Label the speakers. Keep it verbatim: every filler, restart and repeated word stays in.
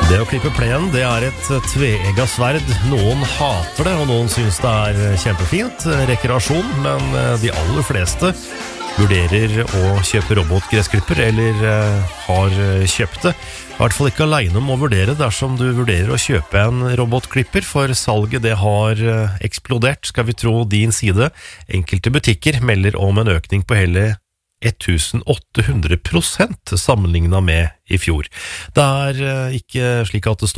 Speaker 1: Det å klippe plenen, det er et tveegget sverd. Noen hater det, og noen synes det er kjempefint, rekreasjon, men de aller fleste vurderer å kjøpe robotgressklipper, eller har kjøpt det. I hvert fall ikke alene om å vurdere dersom du vurderer å kjøpe en robotklipper, for salget det har eksplodert, skal vi tro din side. Enkelte butikker melder om en økning på hele åtte hundre prosent sammenlignet med i fjor. Det er ikke slik at det står